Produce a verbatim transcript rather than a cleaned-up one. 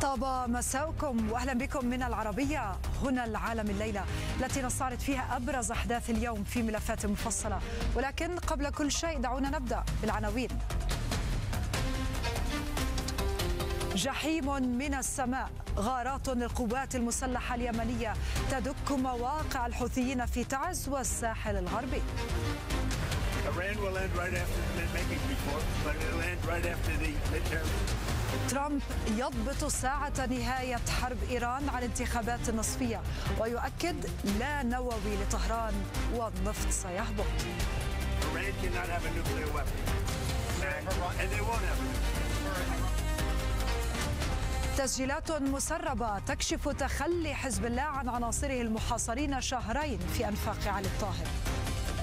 طاب مساؤكم واهلا بكم من العربيه. هنا العالم الليله التي نستعرض فيها ابرز احداث اليوم في ملفات مفصله، ولكن قبل كل شيء دعونا نبدا بالعناوين. جحيم من السماء، غارات للقوات المسلحه اليمنيه تدك مواقع الحوثيين في تعز والساحل الغربي. ترامب يضبط ساعة نهاية حرب إيران على الانتخابات النصفية ويؤكد لا نووي لطهران والنفط سيهبط. تسجيلات مسربة تكشف تخلي حزب الله عن عناصره المحاصرين شهرين في أنفاق علي الطاهر.